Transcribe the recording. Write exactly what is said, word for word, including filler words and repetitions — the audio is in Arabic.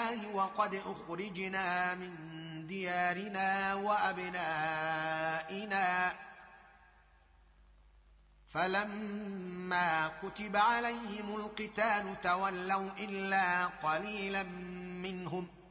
الله وقد أخرجنا من ديارنا وأبنائنا فلما كتب عليهم القتال تولوا إلا قليلا منهم